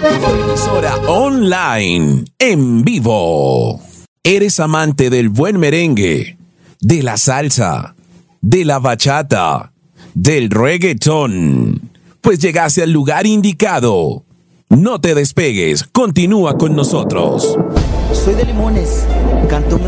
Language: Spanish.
Emisora online, en vivo. ¿Eres amante del buen merengue, de la salsa, de la bachata, del reggaetón? Pues llegaste al lugar indicado. No te despegues, continúa con nosotros. Soy de Limones, canto